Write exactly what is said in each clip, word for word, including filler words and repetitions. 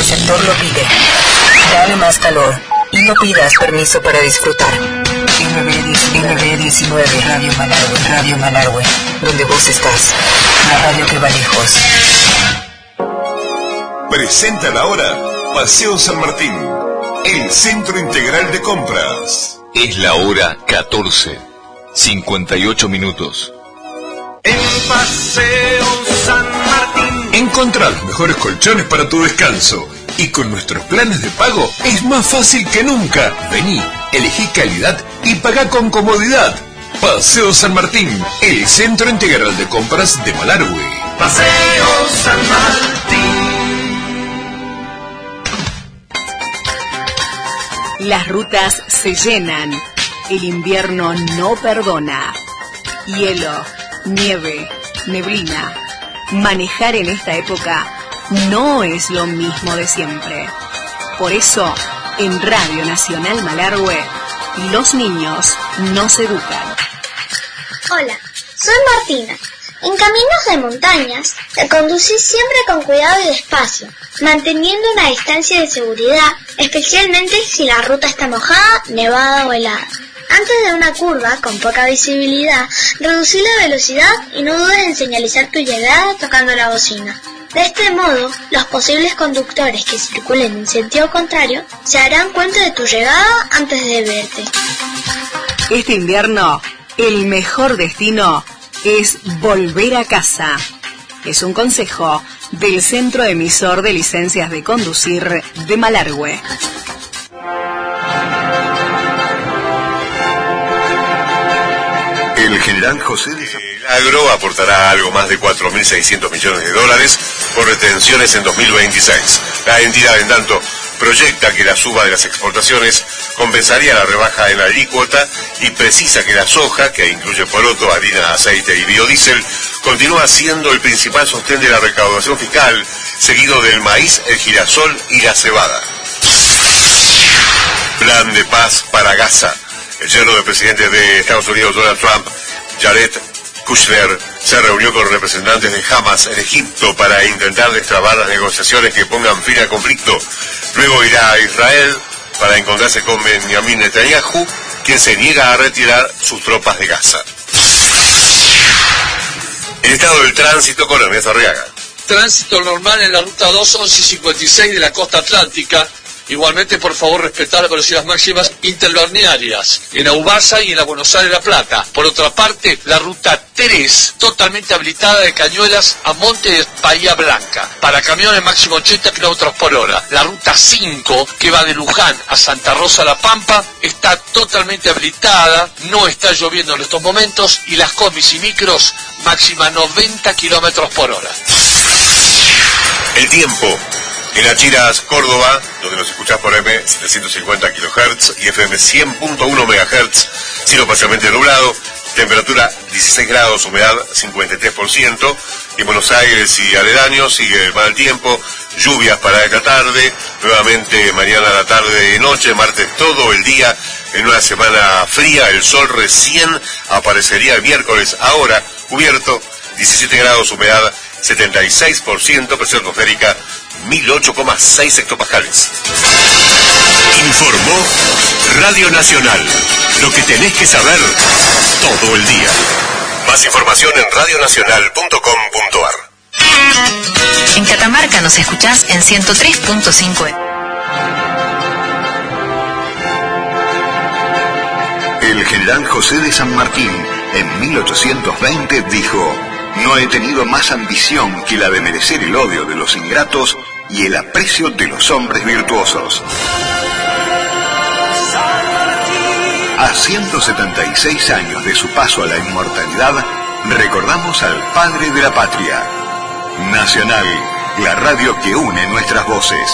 El sector lo pide. Dale más calor y no pidas permiso para disfrutar. N B diecinueve, Radio Malargüe, Radio Malargüe, donde vos estás. La radio que va lejos. Presenta la hora Paseo San Martín, el centro integral de compras. Es la hora catorce, cincuenta y ocho minutos. En Paseo San Martín. Encontrá los mejores colchones para tu descanso. Y con nuestros planes de pago es más fácil que nunca. Vení, elegí calidad y pagá con comodidad. Paseo San Martín, el centro integral de compras de Malargüe. Paseo San Martín. Las rutas se llenan. El invierno no perdona. Hielo, nieve, neblina. Manejar en esta época no es lo mismo de siempre. Por eso, en Radio Nacional Malargüe, los niños nos educan. Hola, soy Martina. En caminos de montañas, te conducís siempre con cuidado y despacio, manteniendo una distancia de seguridad, especialmente si la ruta está mojada, nevada o helada. Antes de una curva con poca visibilidad, reducí la velocidad y no dudes en señalizar tu llegada tocando la bocina. De este modo, los posibles conductores que circulen en sentido contrario se darán cuenta de tu llegada antes de verte. Este invierno, el mejor destino es volver a casa. Es un consejo del Centro Emisor de Licencias de Conducir de Malargüe. El general José de Milagro aportará algo más de cuatro mil seiscientos millones de dólares por retenciones en dos mil veintiséis. La entidad, en tanto, proyecta que la suba de las exportaciones compensaría la rebaja en la alícuota y precisa que la soja, que incluye poroto, harina, aceite y biodiesel, continúa siendo el principal sostén de la recaudación fiscal, seguido del maíz, el girasol y la cebada. Plan de paz para Gaza. El yerno del presidente de Estados Unidos, Donald Trump, Jared Kushner, se reunió con representantes de Hamas en Egipto para intentar destrabar las negociaciones que pongan fin al conflicto. Luego irá a Israel para encontrarse con Benjamin Netanyahu, quien se niega a retirar sus tropas de Gaza. El estado del tránsito con Ernesto Arriaga. Tránsito normal en la ruta dos once cincuenta y seis de la costa atlántica. Igualmente, por favor, respetar las velocidades máximas interbalnearias en Aubasa y en la Buenos Aires La Plata. Por otra parte, la ruta tres, totalmente habilitada de Cañuelas a Monte de Bahía Blanca, para camiones máximo ochenta kilómetros por hora. La ruta cinco, que va de Luján a Santa Rosa La Pampa, está totalmente habilitada, no está lloviendo en estos momentos, y las combis y micros máxima noventa kilómetros por hora. El tiempo. En Achiras, Córdoba, donde nos escuchás por M setecientos cincuenta kilohertz y F M cien punto uno megahertz, cielo parcialmente nublado, temperatura dieciséis grados, humedad cincuenta y tres por ciento. En Buenos Aires y aledaños sigue el mal tiempo, lluvias para esta tarde, nuevamente mañana a la tarde y noche, martes todo el día, en una semana fría, el sol recién aparecería el miércoles, ahora cubierto, diecisiete grados, humedad setenta y seis por ciento, presión atmosférica mil ocho coma seis hectopascales. Informó Radio Nacional. Lo que tenés que saber todo el día. Más información en radio nacional punto com punto a r. En Catamarca nos escuchás en ciento tres punto cinco. El general José de San Martín, en mil ochocientos veinte, dijo: no he tenido más ambición que la de merecer el odio de los ingratos y el aprecio de los hombres virtuosos. A ciento setenta y seis años de su paso a la inmortalidad, recordamos al padre de la patria. Nacional, la radio que une nuestras voces.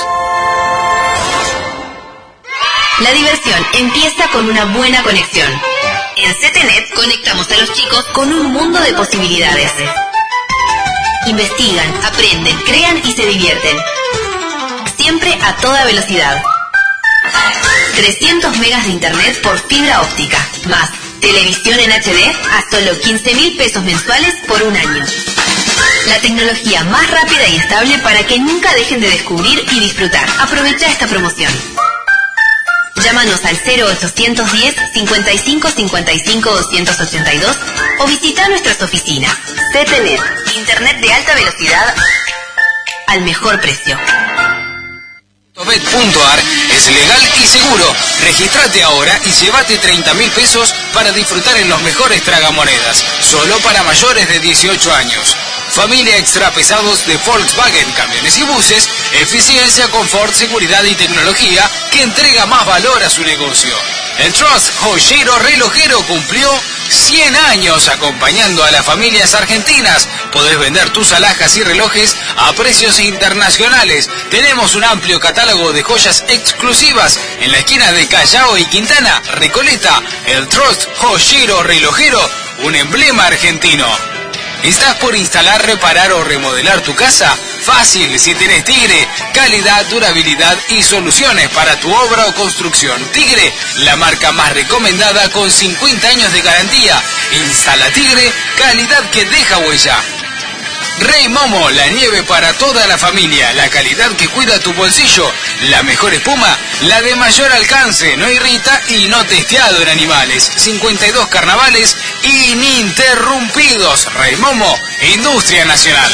La diversión empieza con una buena conexión. En CETENET conectamos a los chicos con un mundo de posibilidades. Investigan, aprenden, crean y se divierten. Siempre a toda velocidad. trescientos megas de internet por fibra óptica, más televisión en H D a solo quince mil pesos mensuales por un año. La tecnología más rápida y estable para que nunca dejen de descubrir y disfrutar. Aprovecha esta promoción. Llámanos al cero ochocientos diez, cincuenta y cinco, cincuenta y cinco, doscientos ochenta y dos o visita nuestras oficinas. CETENET, Internet de alta velocidad al mejor precio. Bet punto ar es legal y seguro. Regístrate ahora y llévate treinta mil pesos para disfrutar en los mejores tragamonedas. Solo para mayores de dieciocho años. Familia extra pesados de Volkswagen, camiones y buses. Eficiencia, confort, seguridad y tecnología que entrega más valor a su negocio. El Trust Joyero Relojero cumplió cien años acompañando a las familias argentinas. Podés vender tus alhajas y relojes a precios internacionales. Tenemos un amplio catálogo de joyas exclusivas en la esquina de Callao y Quintana, Recoleta. El Trust Joyero Relojero, un emblema argentino. ¿Estás por instalar, reparar o remodelar tu casa? Fácil, si tenés Tigre. Calidad, durabilidad y soluciones para tu obra o construcción. Tigre, la marca más recomendada con cincuenta años de garantía. Instala Tigre, calidad que deja huella. Rey Momo, la nieve para toda la familia, la calidad que cuida tu bolsillo, la mejor espuma, la de mayor alcance, no irrita y no testeado en animales. cincuenta y dos carnavales ininterrumpidos. Rey Momo, Industria Nacional.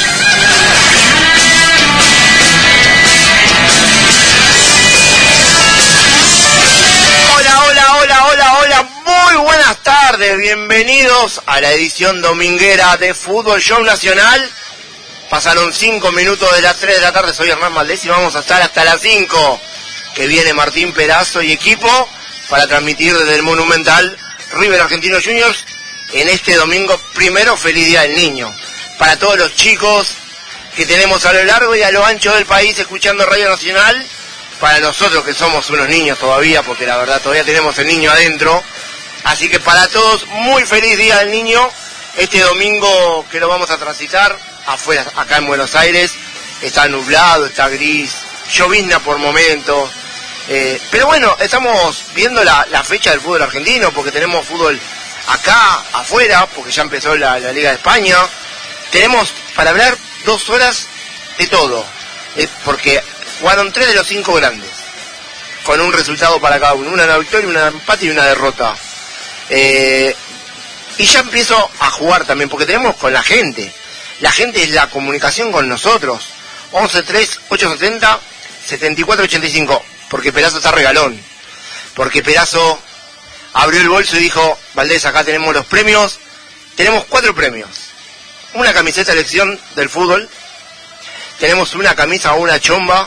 Hola, hola, hola, hola, hola, muy buenas tardes, bienvenidos a la edición dominguera de Fútbol Show Nacional. Pasaron cinco minutos de las tres de la tarde, soy Hernán Valdés y vamos a estar hasta las cinco, que viene Martín Perazo y equipo para transmitir desde el Monumental River Argentino Juniors en este domingo. Primero, feliz Día del Niño para todos los chicos que tenemos a lo largo y a lo ancho del país escuchando Radio Nacional, para nosotros que somos unos niños todavía, porque la verdad todavía tenemos el niño adentro, así que para todos, muy feliz Día del Niño, este domingo que lo vamos a transitar afuera, acá en Buenos Aires. Está nublado, está gris, llovizna por momentos, eh, pero bueno, estamos viendo la, la fecha del fútbol argentino, porque tenemos fútbol acá, afuera, porque ya empezó la, la Liga de España. Tenemos para hablar dos horas de todo, eh, porque jugaron tres de los cinco grandes, con un resultado para cada uno, una victoria, una empate y una derrota. Eh, y ya empiezo a jugar también, porque tenemos con la gente. La gente es la comunicación con nosotros. once tres ochocientos setenta setenta y cuatro ochenta y cinco. Porque Perazo está regalón. Porque Perazo abrió el bolso y dijo: Valdés, acá tenemos los premios. Tenemos cuatro premios. Una camiseta de selección del fútbol. Tenemos una camisa o una chomba.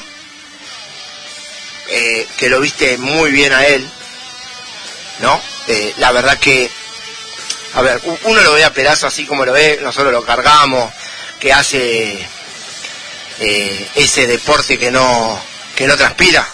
Eh, que lo viste muy bien a él. ¿No? Eh, la verdad que... A ver, uno lo ve a Perazo así como lo ve, nosotros lo cargamos, que hace eh, ese deporte que no que no transpira,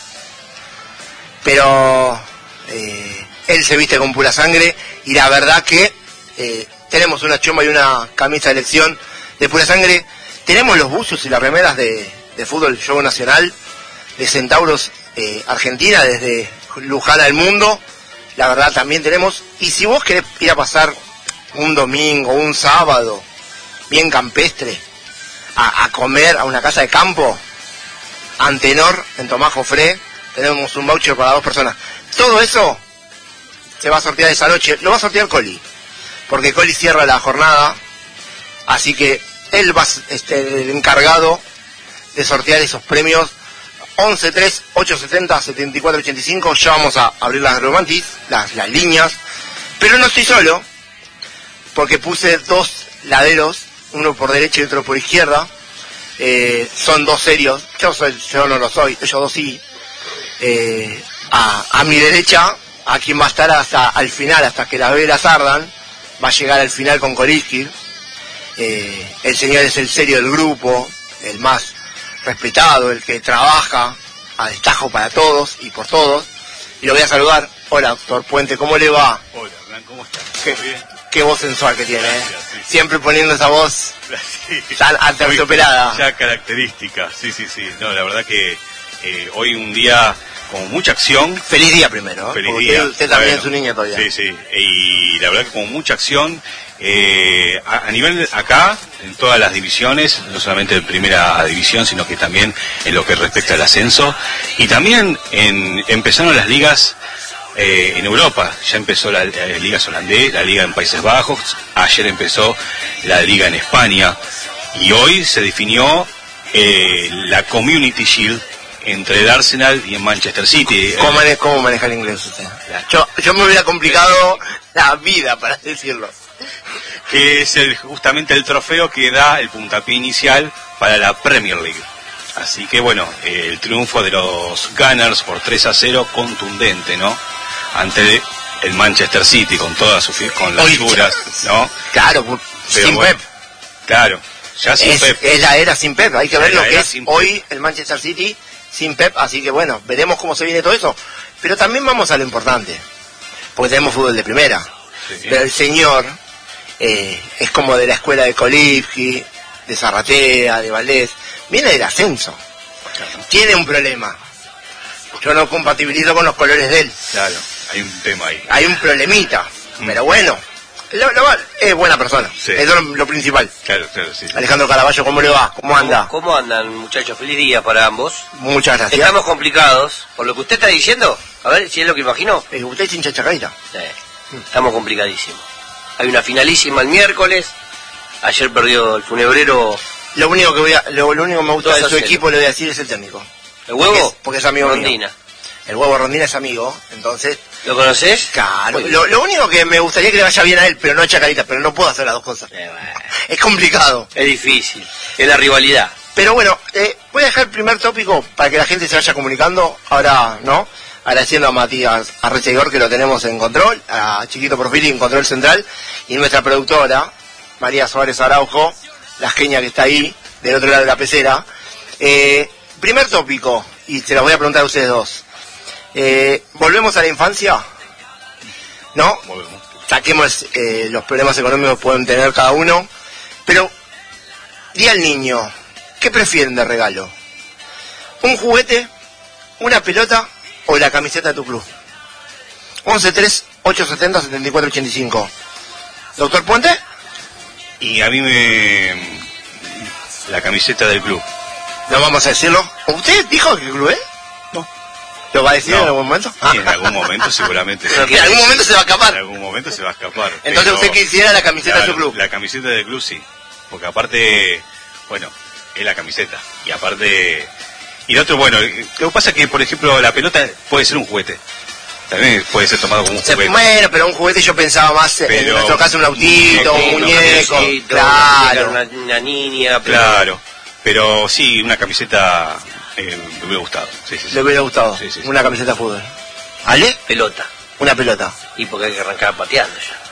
pero eh, él se viste con pura sangre y la verdad que eh, tenemos una chomba y una camisa de elección de pura sangre. Tenemos los buzos y las remeras de, de Fútbol Show Nacional, de Centauros eh, Argentina, desde Luján al mundo. La verdad también tenemos, y si vos querés ir a pasar un domingo, un sábado, bien campestre, a, a comer a una casa de campo, Antenor, en Tomás Jofré, tenemos un voucher para dos personas. Todo eso se va a sortear esa noche, lo va a sortear Coli, porque Coli cierra la jornada, así que él va a ser este, el encargado de sortear esos premios. once tres ochocientos setenta setenta y cuatro ochenta y cinco, ya vamos a abrir las romantis, las, las líneas, pero no estoy solo, porque puse dos laderos, uno por derecha y otro por izquierda. Eh, son dos serios, yo soy, yo no lo soy, ellos dos sí. Eh, a, a mi derecha, a quien va a estar hasta al final, hasta que las velas ardan, va a llegar al final con Koliski. Eh, el señor es el serio del grupo, el más respetado, el que trabaja a destajo para todos y por todos, y lo voy a saludar. Hola, doctor Puente, ¿cómo le va? Hola, Hernán, ¿cómo estás? ¿Qué, ¿Todo bien? Qué voz sensual que tiene, Gracias, ¿eh? sí, sí. Siempre poniendo esa voz Sí. tan aterciopelada. Ya característica, sí, sí, sí. No, la verdad que eh, hoy un día con mucha acción. Feliz día primero, ¿eh? Feliz Porque día. usted también Bueno, es un niño todavía. Sí, sí. Y la verdad que con mucha acción, eh, a, a nivel acá, en todas las divisiones, no solamente en primera división, sino que también en lo que respecta al ascenso. Y también en, empezaron las ligas eh, en Europa. Ya empezó la, la liga holandesa, la liga en Países Bajos. Ayer empezó la liga en España. Y hoy se definió eh, la Community Shield entre el Arsenal y el Manchester City. ¿Cómo, mane ¿Cómo maneja el inglés usted? Yo, yo me hubiera complicado la vida, para decirlo. Que es el, justamente el trofeo que da el puntapié inicial para la Premier League. Así que bueno, eh, el triunfo de los Gunners por tres a cero, contundente, ¿no? Ante el Manchester City, con todas sus con las figuras, ¿no? Claro, Pero sin bueno, Pep. Claro, ya sin es, Pep. es la era sin Pep, hay que ver Es lo la que era es sin Pep. hoy el Manchester City sin Pep, así que bueno, veremos cómo se viene todo eso. Pero también vamos a lo importante, porque tenemos fútbol de primera. Sí. Pero el señor eh, es como de la escuela de Kolibski, de Zarratea, de Valdés, viene del ascenso. Claro. Tiene un problema. Yo no compatibilizo con los colores de él. Claro, hay un tema ahí. Hay un problemita, mm. pero bueno. Lo, lo, es buena persona, sí. Eso es lo, lo principal. Claro, claro, sí. Alejandro Caraballo, ¿cómo le va? ¿Cómo anda? ¿Cómo, ¿Cómo andan, muchachos? Feliz día para ambos. Muchas gracias. Estamos complicados, por lo que usted está diciendo. A ver, si es lo que imagino. Eh, usted es hincha Chacarita. Sí, estamos complicadísimos. Hay una finalísima el miércoles. Ayer perdió el Funebrero. Lo único que voy a, lo, lo único que me gusta de su equipo, le voy a decir, es el técnico. ¿El huevo? Porque es, porque es amigo Rondina. mío. El huevo Rondina es amigo, entonces... ¿Lo conoces? Claro. Lo, lo único que me gustaría que le vaya bien a él, pero no a Chacarita, pero no puedo hacer las dos cosas. Eh, bueno. Es complicado. Es difícil. Es la rivalidad. Pero bueno, eh, voy a dejar el primer tópico para que la gente se vaya comunicando. Ahora, ¿no? Agradeciendo a Matías Arrechegor, que lo tenemos en control, a Chiquito Profili en control central, y nuestra productora, María Suárez Araujo, la genia que está ahí, del otro lado de la pecera. Eh, primer tópico, y se los voy a preguntar a ustedes dos. Eh, ¿Volvemos a la infancia? ¿No? Volvemos. Saquemos eh, los problemas económicos que pueden tener cada uno. Pero, di al niño, ¿qué prefieren de regalo? ¿Un juguete, una pelota o la camiseta de tu club? once tres ocho setenta setenta y cuatro ochenta y cinco. ¿Doctor Puente? Y a mí me... la camiseta del club. No vamos a decirlo. ¿Usted dijo que el club es? No. ¿Lo va a decir no. en algún momento? Sí, en algún momento seguramente. En algún momento se va a escapar. En algún momento se va a escapar. Entonces usted quisiera la camiseta claro, de su club. La camiseta del club sí. Porque aparte, bueno, es la camiseta. Y aparte... Y lo otro, bueno, lo que pasa es que, por ejemplo, la pelota puede ser un juguete. También puede ser tomado como un juguete. Bueno, pero un juguete yo pensaba más, pero en nuestro caso un autito, un muñeco, un claro. Una, una niña. Pero... Claro, pero sí, una camiseta eh, me hubiera gustado. Sí, sí, sí. Le hubiera gustado, sí, sí, sí. Una camiseta de fútbol. ¿Ale? Pelota. Una pelota. Y porque hay que arrancar pateando ya.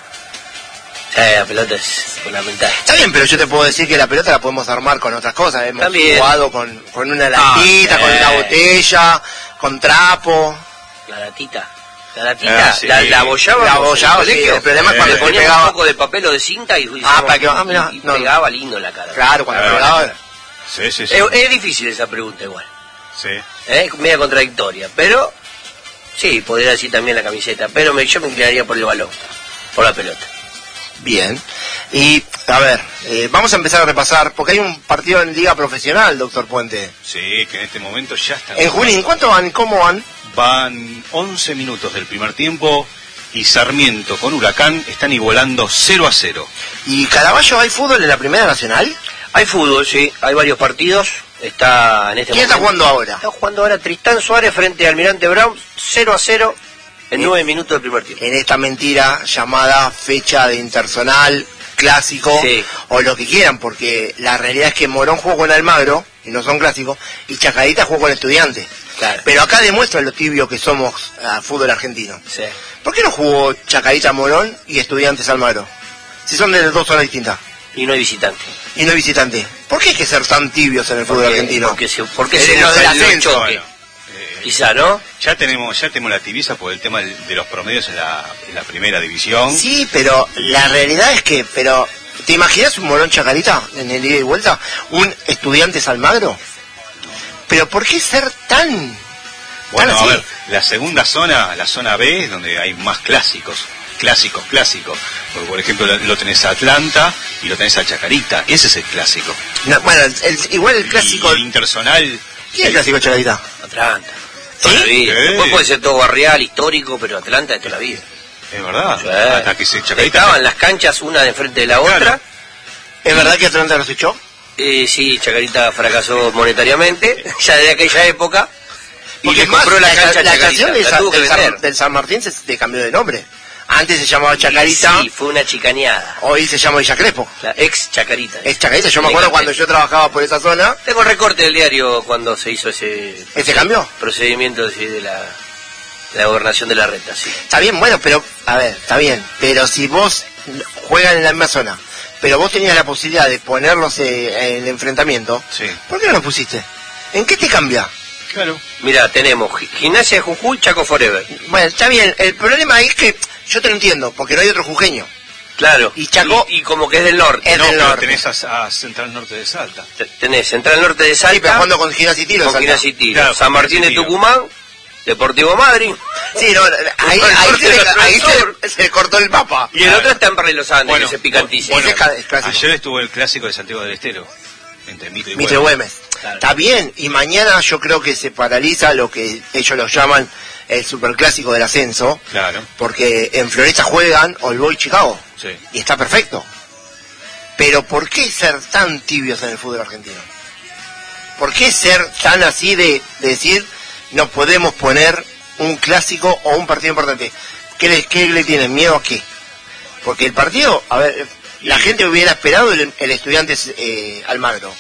Eh, la pelota es fundamental. Está bien, pero yo te puedo decir que la pelota la podemos armar con otras cosas. Hemos También. jugado con, con una latita, ah, con eh. una botella, con trapo. La latita. La latita, ah, sí. la, la abollaba. La abollaba, sí. El problema es cuando le ponía pegaba... un poco de papel o de cinta y, y, ah, para que, ah, mira, y, y no, pegaba lindo la cara. Claro, cuando ah, pegaba... Sí, sí, sí. Es, es difícil esa pregunta igual. Sí. Es media contradictoria, pero... Sí, podría decir también la camiseta, pero me, yo me inclinaría por el balón, por la pelota. Bien. Y, a ver, eh, vamos a empezar a repasar, porque hay un partido en Liga Profesional, doctor Puente. Sí, que en este momento ya está. En Junín, ¿cuánto van? ¿Cómo van? Van once minutos del primer tiempo y Sarmiento con Huracán están igualando cero a cero. ¿Y Caraballo, hay fútbol en la Primera Nacional? Hay fútbol, sí, hay varios partidos. Está en este ¿Quién momento, está jugando ahora? Está jugando ahora Tristán Suárez frente a Almirante Brown, cero a cero en nueve minutos del primer tiempo. En esta mentira llamada fecha de interzonal, clásico, sí. O lo que quieran, porque la realidad es que Morón jugó con Almagro, y no son clásicos, y Chacarita jugó con Estudiantes. Claro. Pero acá demuestra lo tibio que somos al fútbol argentino. Sí. ¿Por qué no jugó Chacarita Morón y Estudiantes Almagro? Si son de dos zonas distintas. Y no hay visitante. Y no hay visitante. ¿Por qué hay que ser tan tibios en el fútbol porque, argentino? Porque se, porque se nos del ascenso. Bueno, eh, quizá, ¿no? Ya tenemos, ya tenemos la tibieza por el tema de, de los promedios en la, en la primera división. Sí, pero la realidad es que, pero ¿te imaginas un Morón Chacarita en el ida y vuelta? ¿Un Estudiantes Almagro? Pero ¿por qué ser tan, Bueno, a ver, la segunda zona, la zona B, es donde hay más clásicos. Clásicos, clásicos. Porque, por ejemplo, lo tenés a Atlanta y lo tenés a Chacarita. Ese es el clásico. No, bueno, el, el, igual el clásico... Y el interzonal... ¿Quién es el clásico de Chacarita? Atlanta. Toda la vida. ¿Sí? Después puede ser todo barrial, histórico, pero Atlanta es toda la vida. Es verdad. Sí. Hasta que se Chacarita... Estaban se... las canchas una de enfrente de la otra. Claro. ¿Es verdad que Atlanta los echó? Eh, sí, Chacarita fracasó monetariamente, ya desde aquella época. Y le compró la, la cancha la estación de Sa, del, San, del San Martín se, se cambió de nombre. Antes se llamaba Chacarita. Sí, fue una chicaneada. Hoy se llama Villa Crespo. La ex Chacarita. Ex Chacarita, yo me acuerdo Chacarita. Cuando yo trabajaba por esa zona. Tengo recorte del diario cuando se hizo ese... ¿Ese cambio? Procedimiento sí, de la, de la gobernación de la reta, sí. Está bien, bueno, pero, a ver, está bien. Pero si vos juegan en la misma zona, pero vos tenías la posibilidad de ponerlos en el enfrentamiento, sí. ¿Por qué no los pusiste? ¿En qué te cambia? Claro. Mira, tenemos Gimnasia de Jujuy, Chaco Forever. Bueno, está bien. El problema es que yo te lo entiendo, porque no hay otro jujeño. Claro. Y Chaco... Y, y como que es del norte. Es no, del pero norte. tenés a, a Central Norte de Salta. Tenés Central Norte de Salta. Sí, pero jugando con Gimnasia y Tiro. Con Gimnasia y Tiro. Claro, San Martín de Tucumán, Deportivo Madrid. Sí, no, ahí, ahí, se, le, ahí se, se le cortó el mapa. Y el otro está en Barrio Los Andes, bueno, ese picantísimo. Bueno, es clásico. Ayer estuvo el clásico de Santiago del Estero. Entre Mitre y Mitre Güemes. Claro. Está bien, y mañana yo creo que se paraliza lo que ellos lo llaman el superclásico del ascenso. Claro. Porque en Floresta juegan All Boys Chicago. Sí. Y está perfecto. Pero ¿por qué ser tan tibios en el fútbol argentino? ¿Por qué ser tan así de, de decir no podemos poner un clásico o un partido importante? ¿Qué le, qué le tienen miedo a qué? Porque el partido, a ver, la gente hubiera esperado el, el Estudiantes eh, Almagro.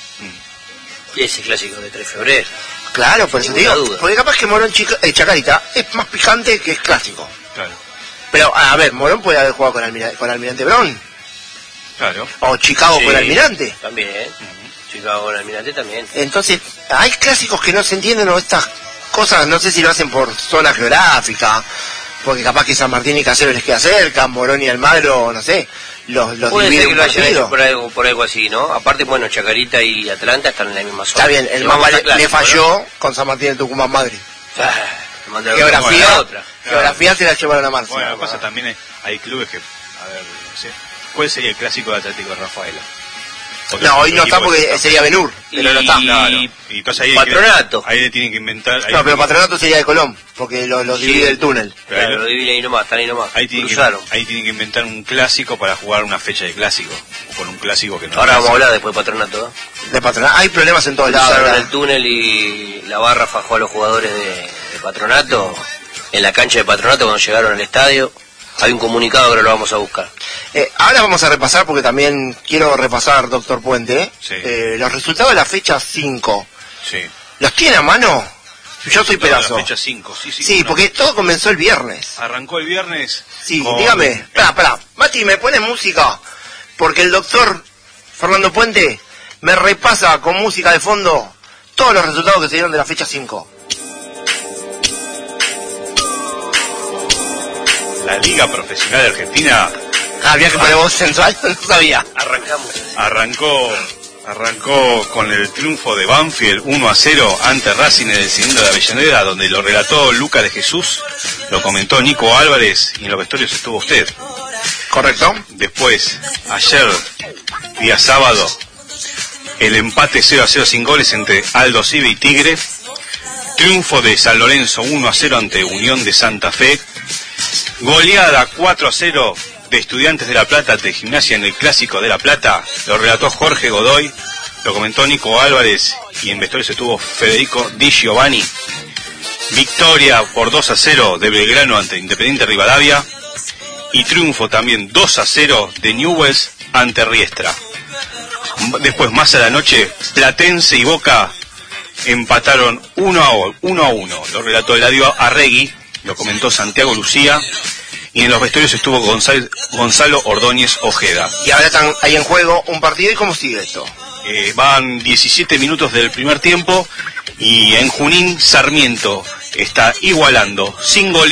Y ese clásico de tres de febrero. Claro, por eso te digo, duda. porque capaz que Morón Chica, eh, Chacarita es más picante que es clásico. Claro. Pero, a ver, Morón puede haber jugado con, Almira, con Almirante Brown. Claro. O Chicago Sí, con Almirante. También, uh-huh. Chicago con Almirante también. Entonces, hay clásicos que no se entienden o estas cosas, no sé si lo hacen por zona geográfica, porque capaz que San Martín y Caseros les queda cerca, Morón y Almagro, no sé, los, los Puede divide ser que un lo hayan partido. hecho por algo, por algo así, ¿no? Aparte, bueno, Chacarita y Atlanta están en la misma zona. Está bien, el Si mapa vamos a le, clásico, le falló ¿no? con San Martín y Tucumán Madrid. Ah, manda Geografía, la otra. geografía se la llevaron a marzo. Bueno, lo que pasa también hay, hay clubes que, a ver, no sé, ¿cuál sería el clásico de Atlético de Rafaela? Otro, No, hoy no equipo está porque está. sería Benur, pero no está. Claro. Y entonces ahí Patronato. Ahí le tienen que inventar. Ahí No, pero tienen- Patronato sería de Colón, porque los lo Sí. divide el túnel. pero ahí- Claro, lo dividen ahí nomás, están ahí nomás. Ahí tienen, que, Cruzaron. ahí tienen que inventar un clásico para jugar una fecha de clásico. O con un clásico que no Ahora es vamos a clásico. hablar después de Patronato, ¿eh? De Patronato. Hay problemas en todos lados. Cruzaron ¿verdad? el túnel y la barra fajó a los jugadores de, de Patronato. En la cancha de Patronato cuando llegaron al estadio. Hay un comunicado que ahora lo vamos a buscar. Eh, ahora vamos a repasar, porque también quiero repasar, doctor Puente, Sí. eh, los resultados de la fecha cinco. Sí. ¿Los tiene a mano? Yo soy Toda la pedazo. fecha cinco, sí, sí. Sí, cómo no. porque todo comenzó el viernes. Arrancó el viernes. Sí, con- dígame. Espera, espera. Mati, ¿me pones música? Porque el doctor Fernando Puente me repasa con música de fondo todos los resultados que se dieron de la fecha cinco. La Liga Profesional de Argentina Ah, había que poner voz sensual, no sabía. Arrancamos. arrancó arrancó con el triunfo de Banfield uno a cero ante Racing en el cilindro de Avellaneda, donde lo relató Luca de Jesús, lo comentó Nico Álvarez y en los vestuarios estuvo usted. ¿Correcto? Después, ayer, día sábado, el empate cero a cero sin goles entre Aldo Civi y Tigre. Triunfo de San Lorenzo uno a cero ante Unión de Santa Fe. Goleada cuatro a cero de Estudiantes de La Plata ante Gimnasia en el Clásico de La Plata. Lo relató Jorge Godoy, lo comentó Nico Álvarez y en vestuarios estuvo Federico Di Giovanni. Victoria por dos a cero de Belgrano ante Independiente Rivadavia. Y triunfo también dos a cero de Newell's ante Riestra. Después, más a la noche, Platense y Boca empataron uno a uno. Lo relató Eladio Arregui, lo comentó Santiago Lucía. Y en los vestuarios estuvo Gonzalo, Gonzalo Ordóñez Ojeda. Y ahora están ahí en juego un partido. ¿Y cómo sigue esto? Eh, van diecisiete minutos del primer tiempo y en Junín Sarmiento está igualando sin goles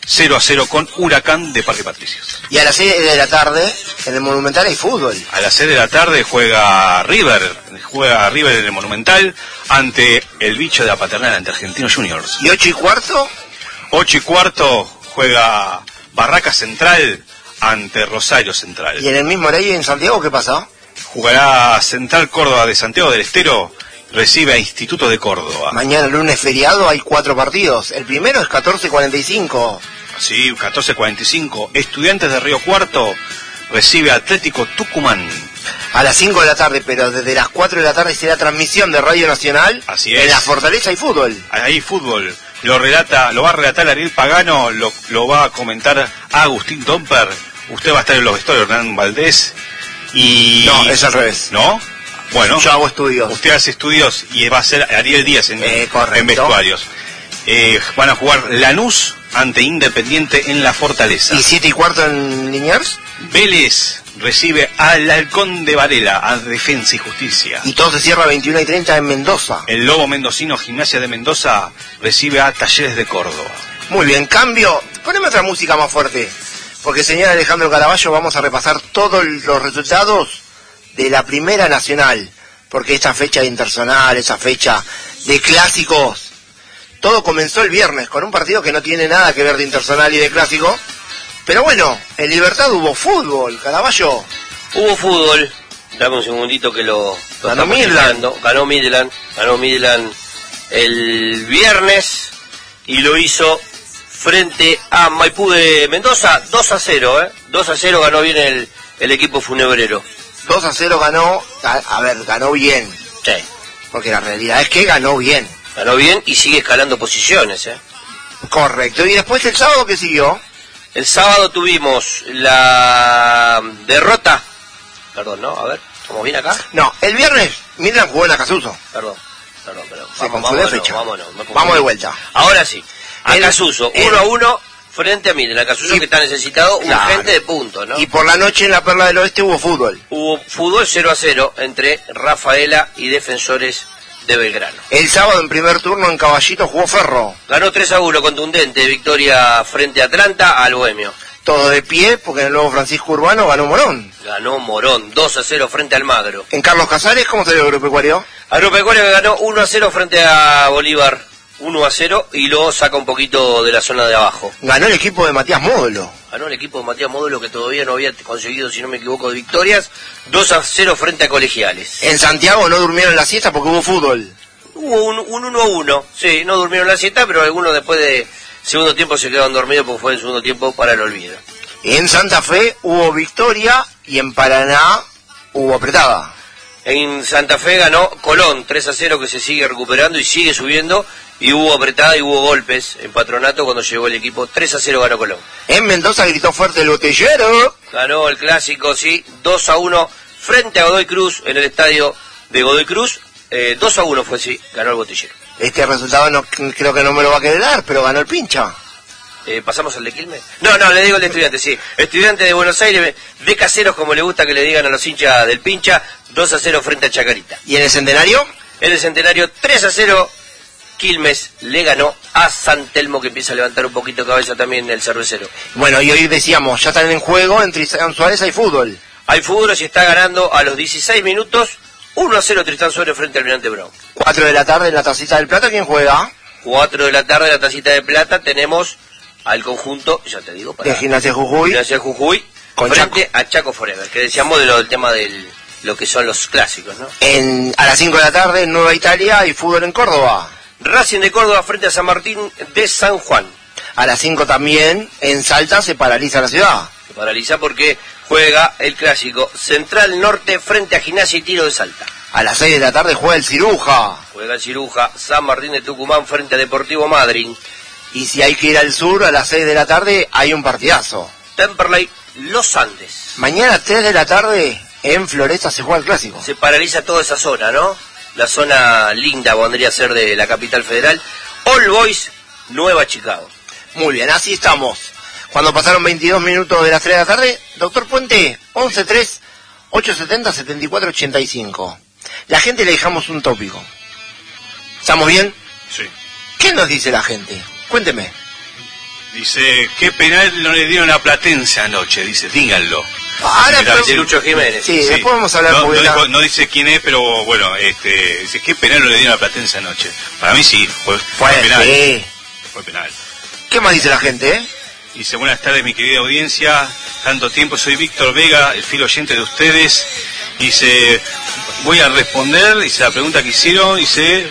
cero a cero con Huracán de Parque Patricios. Y a las seis de la tarde, en el Monumental hay fútbol. A las seis de la tarde juega River, juega River en el Monumental ante el bicho de la paternal, ante Argentinos Juniors. ¿Y ocho y cuarto? Ocho y cuarto juega Barraca Central ante Rosario Central. ¿Y en el mismo horario en Santiago qué pasa? Jugará Central Córdoba de Santiago del Estero, recibe a Instituto de Córdoba. Mañana lunes feriado hay cuatro partidos. El primero es catorce cuarenta y cinco. Sí, catorce cuarenta y cinco. Estudiantes de Río Cuarto recibe a Atlético Tucumán. A las cinco de la tarde, pero desde las cuatro de la tarde será transmisión de Radio Nacional. Así es. En la Fortaleza hay fútbol. Hay fútbol. Lo relata, lo va a relatar Ariel Pagano, lo, lo va a comentar Agustín Domper. Usted va a estar en los vestuarios, Hernán Valdés. Y... No, es al revés. ¿No? Bueno. Yo hago estudios. Usted hace estudios y va a ser Ariel Díaz en, eh, en vestuarios. Eh, van a jugar Lanús ante Independiente en la Fortaleza. ¿Y siete y cuarto en Liniers? Vélez recibe al Halcón de Varela, a Defensa y Justicia. Y todo se cierra a veintiuna y treinta en Mendoza. El Lobo Mendocino Gimnasia de Mendoza recibe a Talleres de Córdoba. Muy bien, cambio. Poneme otra música más fuerte. Porque, señor Alejandro Caraballo, vamos a repasar todos los resultados de la Primera Nacional. Porque esta fecha de Internacional, esa fecha de clásicos, todo comenzó el viernes con un partido que no tiene nada que ver de Internacional y de clásico. Pero bueno, en Libertad hubo fútbol, Caraballo. Hubo fútbol. Dame un segundito que lo... lo ganó Midland. Ganó Midland. Ganó Midland el viernes y lo hizo frente a Maipú de Mendoza. dos a cero, ¿eh? dos a cero ganó bien el, el equipo funebrero. dos a cero ganó, a, a ver, ganó bien. Sí. Porque la realidad es que ganó bien. Ganó bien y sigue escalando posiciones, ¿eh? Correcto. ¿Y después el sábado qué siguió? El sábado tuvimos la derrota. Perdón, ¿no? A ver, ¿estamos bien acá? No, el viernes Midland jugó en Acasuso. Perdón, perdón, perdón. Se confundió fecha. Vámonos, Vamos de vuelta. Ahora sí. Acasuso, uno a uno frente a Midland. Acasuso que está necesitado claro. urgente de puntos, ¿no? Y por la noche en la Perla del Oeste hubo fútbol. Hubo fútbol cero a cero entre Rafaela y Defensores de Belgrano. El sábado en primer turno en Caballito jugó Ferro. Ganó tres a uno, contundente victoria frente a Atlanta al Bohemio. Todo de pie porque en el nuevo Francisco Urbano ganó Morón. Ganó Morón, dos a cero frente al Magro. En Carlos Casares, ¿cómo salió el Agropecuario? Agropecuario que ganó uno a cero frente a Bolívar, uno a cero, y lo saca un poquito de la zona de abajo. Ganó el equipo de Matías Módulo. Ganó el equipo de Matías Módulo que todavía no había conseguido, si no me equivoco, de victorias. dos a cero frente a Colegiales. En Santiago no durmieron la siesta porque hubo fútbol. Hubo un, un uno a uno, sí, no durmieron la siesta, pero algunos después de segundo tiempo se quedaron dormidos porque fue el segundo tiempo para el olvido. En Santa Fe hubo victoria y en Paraná hubo apretada. En Santa Fe ganó Colón, tres a cero, que se sigue recuperando y sigue subiendo, y hubo apretada y hubo golpes en Patronato cuando llegó el equipo. tres a cero ganó Colón. En Mendoza gritó fuerte el Botellero. Ganó el clásico, sí, dos a uno frente a Godoy Cruz en el estadio de Godoy Cruz. Eh, dos a uno fue, sí, ganó el Botellero. Este resultado no, creo que no me lo va a querer dar, pero ganó el Pincha. Eh, ¿Pasamos al de Quilmes? No, no, le digo el de Estudiantes, sí. Estudiantes de Buenos Aires, de caseros, como le gusta que le digan a los hinchas del Pincha, dos a cero frente a Chacarita. ¿Y en el Centenario? En el Centenario, tres a cero, Quilmes le ganó a San Telmo, que empieza a levantar un poquito cabeza también el cervecero. Bueno, y hoy decíamos, ya están en juego, en Tristán Suárez hay fútbol. Hay fútbol y está ganando a los dieciséis minutos, uno a cero Tristán Suárez frente al Almirante Brown. cuatro de la tarde en la Tacita del Plata, ¿quién juega? cuatro de la tarde en la Tacita de Plata tenemos al conjunto, ya te digo, para de Gimnasia Jujuy, Gimnasia Jujuy con frente Chaco. a Chaco Forever, que decíamos de lo del tema del lo que son los clásicos, ¿no? En, a las cinco de la tarde en Nueva Italia hay fútbol en Córdoba. Racing de Córdoba frente a San Martín de San Juan. A las cinco también en Salta se paraliza la ciudad. Se paraliza porque juega el clásico Central Norte frente a Gimnasia y Tiro de Salta. A las seis de la tarde juega el Ciruja. Juega el Ciruja San Martín de Tucumán frente a Deportivo Madryn. Y si hay que ir al sur, a las seis de la tarde hay un partidazo. Temperley, Los Andes. Mañana, tres de la tarde, en Floresta se juega el clásico. Se paraliza toda esa zona, ¿no? La zona linda vendría a ser de la capital federal. All Boys, Nueva Chicago. Muy bien, así estamos. Cuando pasaron veintidós minutos de las tres de la tarde, doctor Puente, once tres, ocho setenta, setenta y cuatro ochenta y cinco. La gente le dejamos un tópico. ¿Estamos bien? Sí. ¿Qué nos dice la gente? Cuénteme. Dice, ¿qué penal no le dieron a Platense anoche? Dice, díganlo. Ahora, pero, de Lucho Jiménez. Sí, sí, después vamos a hablar. No, no, la... dijo, no dice quién es, pero bueno, este, dice, ¿qué penal no le dieron a Platense anoche? Para mí sí, fue, fue pues, penal. Sí. Fue penal. ¿Qué más dice la gente, eh? Dice, buenas tardes, mi querida audiencia. Tanto tiempo, soy Víctor Vega, el fiel oyente de ustedes. Dice, voy a responder, dice, la pregunta que hicieron, dice,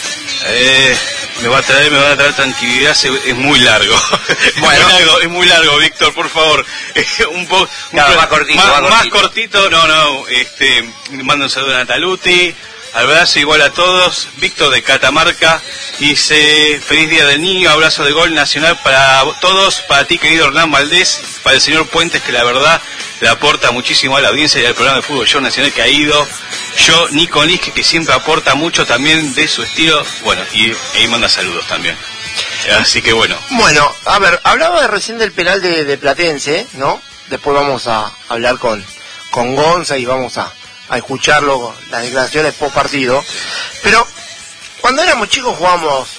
eh, me va a traer, me va a traer tranquilidad, se, es muy largo. Bueno. es muy largo, es muy largo, Víctor, por favor. un poco claro, más cortito, más, más, más cortito, no, no, este, mando un saludo a Nataluti. Abrazo igual a todos. Víctor de Catamarca dice, feliz día del niño, abrazo de gol nacional para todos, para ti querido Hernán Valdés, para el señor Puentes, que la verdad le aporta muchísimo a la audiencia y al programa de Fútbol Show Nacional que ha ido. Yo, Nico Nisque, que siempre aporta mucho también de su estilo, bueno, y ahí manda saludos también. Así que bueno. Bueno, a ver, hablaba de recién del penal de, de Platense, ¿no? Después vamos a hablar con, con Gonza y vamos a a escucharlo, las declaraciones post partido, pero cuando éramos chicos jugábamos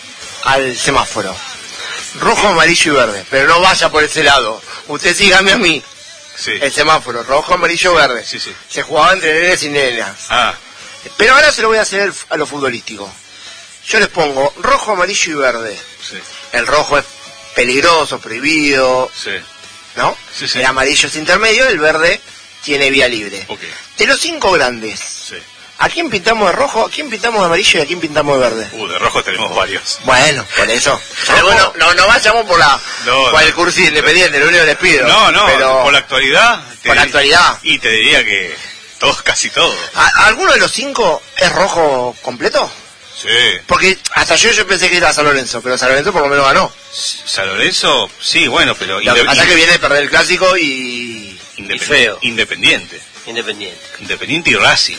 al semáforo, rojo, amarillo y verde, pero no vaya por ese lado, usted sígame a mí, sí. El semáforo, rojo, amarillo, verde, sí, sí. Se jugaba entre nenes y nenas, ah. pero ahora se lo voy a hacer a lo futbolístico, yo les pongo rojo, amarillo y verde, sí. El rojo es peligroso, prohibido, sí. ¿no? Sí, sí. El amarillo es intermedio, el verde tiene vía libre. Okay. De los cinco grandes, sí. ¿A quién pintamos de rojo, a quién pintamos de amarillo y a quién pintamos de verde? Uh, de rojo tenemos varios. Bueno, por eso. Pero bueno, no, no vayamos por la no, por no. el curso independiente, lo único que les pido. No, no, pero por la actualidad. Por la actualidad. Y te diría que todos, casi todos. ¿Alguno de los cinco es rojo completo? Sí. Porque hasta yo yo pensé que era San Lorenzo, pero San Lorenzo por lo menos ganó. San Lorenzo, sí, bueno, pero... Lo, hasta que viene a perder el clásico y... Independ- y feo. Independiente. Independiente. Independiente y Racing.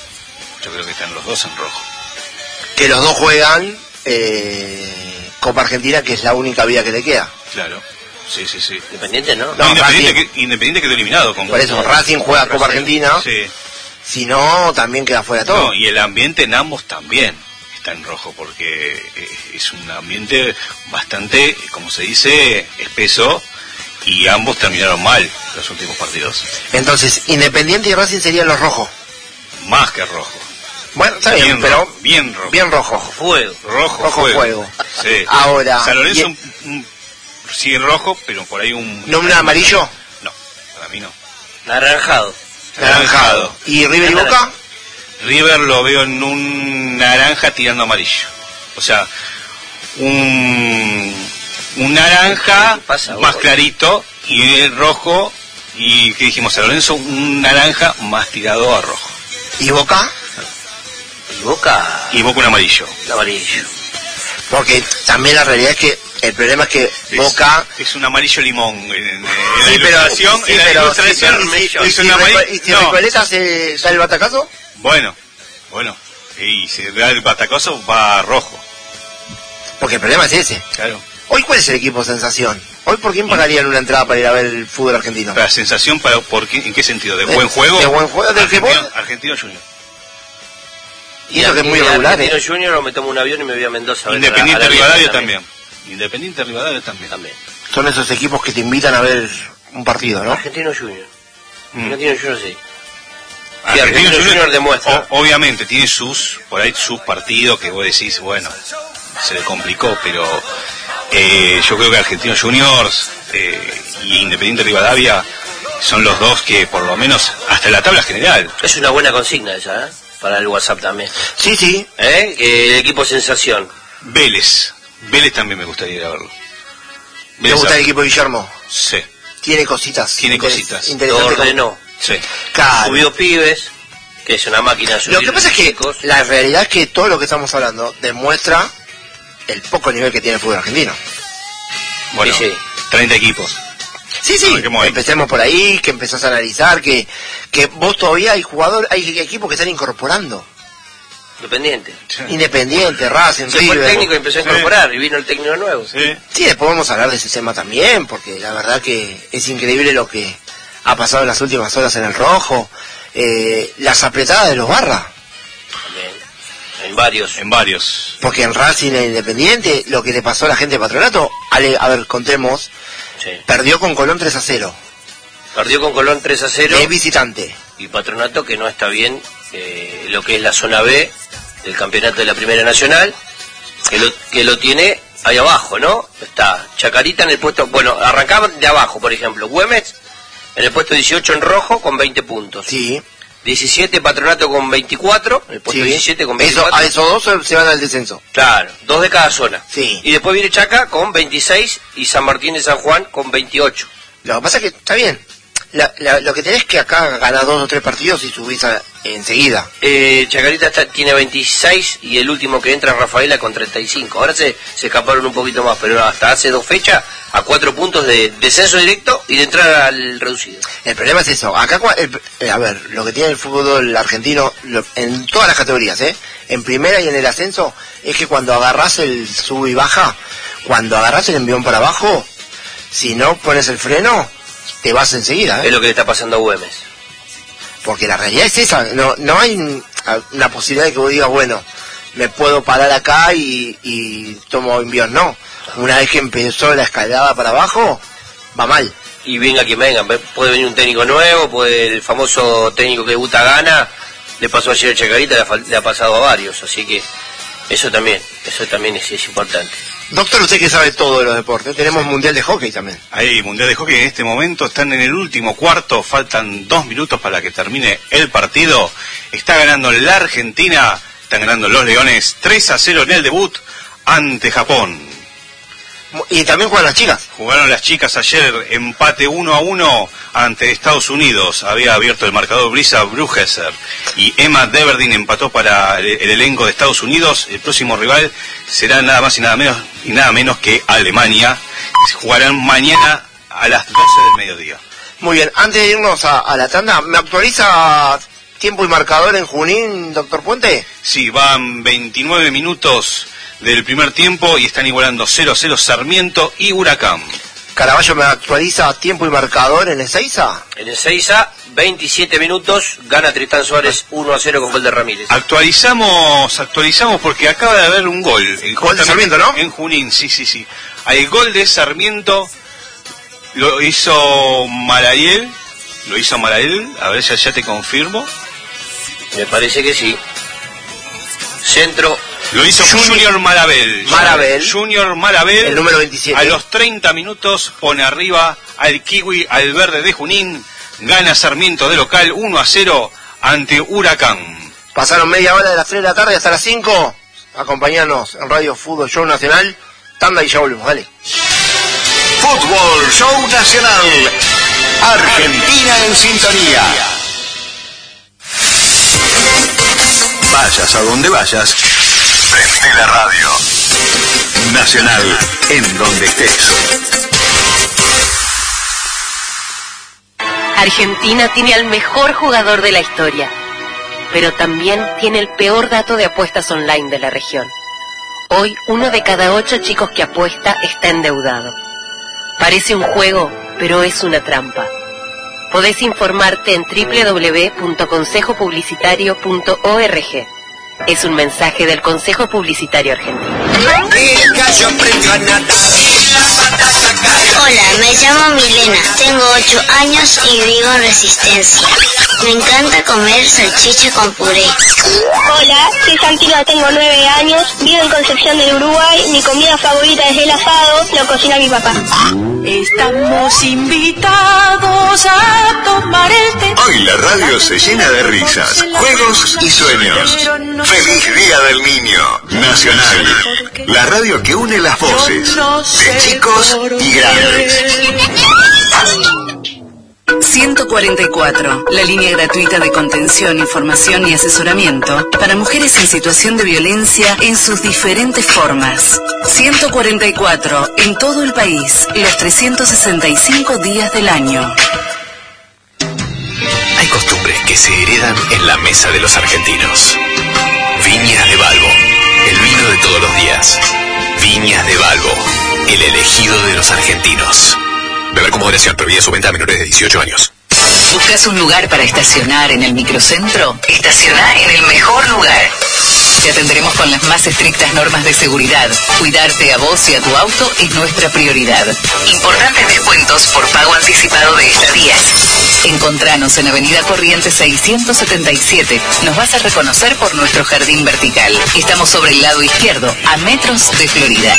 Yo creo que están los dos en rojo. Que los dos juegan eh, Copa Argentina, que es la única vía que le queda. Claro. Sí, sí, sí. Independiente, ¿no? No, no Independiente, que, Independiente quedó eliminado. Con por eso, Racing juega Racing. Copa Argentina. Sí. Si no, también queda fuera todo. No, y el ambiente en ambos también está en rojo, porque es un ambiente bastante, como se dice, espeso, y ambos terminaron mal los últimos partidos. Entonces, Independiente y Racing serían los rojos. Más que rojo. Bueno, está bien, bien pero rojo, bien rojo. Bien rojo. Rojo fuego. Rojo, rojo fuego. fuego. Sí. Ahora. San Lorenzo y... un, un, sigue rojo, pero por ahí un... ¿No un amarillo? No, para mí no. Naranjado. Naranjado. ¿Y River y Boca? River lo veo en un naranja tirando amarillo. O sea, un, un naranja pasa, más vos? clarito y el rojo, y ¿qué dijimos? San Lorenzo, un naranja más tirado a rojo. ¿Y Boca? Y Boca... Y Boca un amarillo. Un amarillo. Porque también la realidad es que el problema es que Es, Boca... es un amarillo limón. En, en Sí, la pero, ilustración, sí, en la pero, ilustración sí, pero, es y, un si amarillo... Reco- y si no. Recoleta se da el batacazo, Bueno, bueno. Y si da el batacoso va rojo. porque el problema es ese. Claro. Hoy, ¿cuál es el equipo sensación? Hoy, ¿por quién pagarían una entrada para ir a ver el fútbol argentino? La sensación, para, por qué, ¿en qué sentido? ¿De De- buen juego? de buen juego, del Argentino, fútbol. Argentino Junior. Y eso que es muy irregular, Argentino ¿eh? Junior o me tomo un avión y me voy a Mendoza. a ver Independiente a la- a la Rivadavia Liga también. Independiente Rivadavia también. También. Son esos equipos que te invitan a ver un partido, ¿no? Argentino Junior. Mm. Argentino Junior sí. Argentino Sí, Argentino Junior, Junior demuestra. o- obviamente tiene sus, por ahí sus partidos que vos decís, bueno, se le complicó, pero eh, yo creo que Argentino Juniors eh, y Independiente Rivadavia son los dos que por lo menos hasta la tabla general. Es una buena consigna esa, ¿eh? Para el WhatsApp también. Sí, sí. ¿Eh? Que el equipo sensación. Vélez, Vélez también me gustaría ir a verlo. ¿Te Vélez, gusta el equipo de Guillermo? Sí, Tiene cositas. tiene interes- cositas. Lo Interesantes. como- ordenó. Sí. Claro. Subió pibes, que es una máquina de Lo subir que pasa es que chicos. la realidad es que todo lo que estamos hablando demuestra el poco nivel que tiene el fútbol argentino. Bueno, Sí, sí. treinta equipos. Sí, sí, Arranquemos ahí. empecemos por ahí, que empezás a analizar, que, que vos todavía hay jugadores, hay equipos que están incorporando. Independiente. Independiente, Racing, Se fue el River. técnico y empezó a Sí. incorporar y vino el técnico nuevo. Sí. Sí, después vamos a hablar de ese tema también, porque la verdad que es increíble lo que ha pasado en las últimas horas en el rojo, eh, las apretadas de los Barra. También. En varios. En varios. Porque en Racing e Independiente, lo que le pasó a la gente de Patronato, Ale, a ver, contemos, sí. Perdió con Colón tres a cero. Perdió con Colón tres a cero. Es visitante. Y Patronato que no está bien eh, lo que es la zona B del campeonato de la Primera Nacional, que lo, que lo tiene ahí abajo, ¿no? Está Chacarita en el puesto, bueno, arrancaban de abajo, por ejemplo, Güemes en el puesto dieciocho en rojo con veinte puntos. Sí. diecisiete Patronato con veinticuatro, el puesto sí. diecisiete con veinticuatro. Eso, a esos dos se van al descenso. Claro, dos de cada zona. Sí. Y después viene Chaca con veintiséis y San Martín de San Juan con veintiocho. Lo que pasa es que está bien. La, la, lo que tenés que acá ganar dos o tres partidos y subís a, enseguida. Eh, Chacarita está, tiene veintiséis y el último que entra es Rafaela con treinta y cinco. Ahora se, se escaparon un poquito más, pero hasta hace dos fechas a cuatro puntos de descenso directo y de entrar al reducido. El problema es eso. Acá, el, a ver, lo que tiene el fútbol argentino lo, en todas las categorías, ¿eh? En primera y en el ascenso, es que cuando agarrás el sub y baja, cuando agarrás el envión para abajo, si no pones el freno, te vas enseguida, ¿eh? Es lo que le está pasando a Güemes. Porque la realidad es esa, no no hay una posibilidad de que vos digas, bueno, me puedo parar acá y, y tomo envíos, no. Una vez que empezó la escalada para abajo, va mal. Y venga quien venga, puede venir un técnico nuevo, puede el famoso técnico que debuta gana, le pasó ayer a Chacarita, le ha, le ha pasado a varios, así que eso también, eso también es, es importante. Doctor, usted que sabe todo de los deportes, tenemos Mundial de Hockey también. Hay Mundial de Hockey en este momento, están en el último cuarto, faltan dos minutos para que termine el partido. Está ganando la Argentina, están ganando los Leones tres a cero en el debut ante Japón. Y también juegan las chicas. Jugaron las chicas ayer, empate uno a uno ante Estados Unidos. Había abierto el marcador Brisa Brugesser y Emma Deverdin empató para el, el elenco de Estados Unidos. El próximo rival será nada más y nada menos y nada menos que Alemania. Jugarán mañana a las doce del mediodía. Muy bien, antes de irnos a, a la tanda, ¿me actualiza tiempo y marcador en Junín, doctor Puente? Sí, van veintinueve minutos del primer tiempo y están igualando cero a cero Sarmiento y Huracán. Caraballo, ¿me actualiza tiempo y marcador en Ezeiza? En Ezeiza, veintisiete minutos, gana Tristán Suárez uno a cero con gol de Ramírez. Actualizamos, actualizamos porque acaba de haber un gol. El gol de Sarmiento, ¿no? En Junín, sí, sí, sí. El gol de Sarmiento lo hizo Marayel, lo hizo Marayel, a ver, ya, ya te confirmo. Me parece que sí. Centro. Lo hizo Junior, Junior Marabel. Marabel. Junior Marabel. El número veintisiete. A los treinta minutos pone arriba al Kiwi, al verde de Junín. Gana Sarmiento de local uno a cero ante Huracán. Pasaron media hora de las tres de la tarde hasta las cinco. Acompañanos en Radio Fútbol Show Nacional. Tanda y ya volvemos, dale. Fútbol Show Nacional. Argentina en sintonía. Vayas a donde vayas, prende la radio. Nacional, en donde estés. Argentina tiene al mejor jugador de la historia, pero también tiene el peor dato de apuestas online de la región. Hoy, uno de cada ocho chicos que apuesta está endeudado. Parece un juego, pero es una trampa. Podés informarte en doble u doble u doble u punto consejo publicitario punto org. Es un mensaje del Consejo Publicitario Argentino. Hola, me llamo Milena, tengo ocho años y vivo en Resistencia. Me encanta comer salchicha con puré. Hola, soy Santina, tengo nueve años, vivo en Concepción del Uruguay, mi comida favorita es el asado, lo cocina mi papá. Estamos invitados a tomar el té. Hoy la radio se llena de risas, juegos y sueños. ¡Feliz Día del Niño! Nacional, la radio que une las voces de chicos y grandes. ciento cuarenta y cuatro, la línea gratuita de contención, información y asesoramiento para mujeres en situación de violencia en sus diferentes formas. ciento cuarenta y cuatro, en todo el país, los trescientos sesenta y cinco días del año. Hay costumbres que se heredan en la mesa de los argentinos. Viñas de Balbo, el vino de todos los días. Viñas de Balbo, el elegido de los argentinos. Beber con moderación, prohibida su venta a menores de dieciocho años. ¿Buscas un lugar para estacionar en el microcentro? Estaciona en el mejor lugar. Te atenderemos con las más estrictas normas de seguridad. Cuidarte a vos y a tu auto es nuestra prioridad. Importantes descuentos por pago anticipado de estadías. Encontranos en Avenida Corrientes seiscientos setenta y siete. Nos vas a reconocer por nuestro jardín vertical. Estamos sobre el lado izquierdo, a metros de Florida.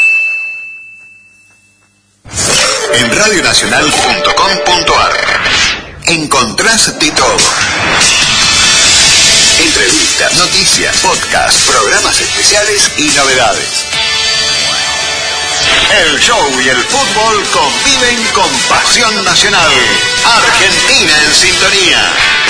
En radio nacional punto com punto a r encontrás de todo. Entrevistas, noticias, podcasts, programas especiales y novedades. El show y el fútbol conviven con pasión nacional. Argentina en sintonía.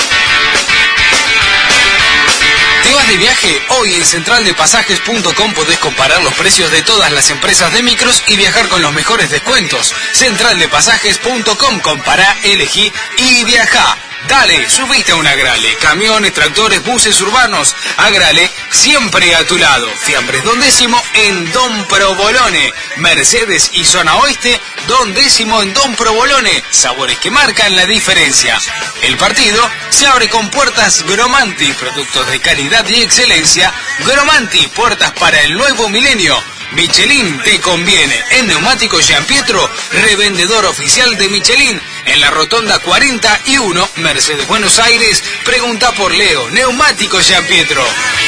¿Te vas de viaje? Hoy en central de pasajes punto com podés comparar los precios de todas las empresas de micros y viajar con los mejores descuentos. central de pasajes punto com, compará, elegí y viajá. Dale, subite a un Agrale. Camiones, tractores, buses urbanos. Agrale, siempre a tu lado. Fiambres Don Décimo en Don Provolone. Mercedes y zona oeste, Don Décimo en Don Provolone. Sabores que marcan la diferencia. El partido se abre con puertas Gromanti, productos de calidad y excelencia. Gromanti, puertas para el nuevo milenio. Michelin te conviene. En Neumáticos Gianpietro, revendedor oficial de Michelin. En la rotonda cuarenta y uno, Mercedes Buenos Aires, pregunta por Leo. Neumáticos Gianpietro.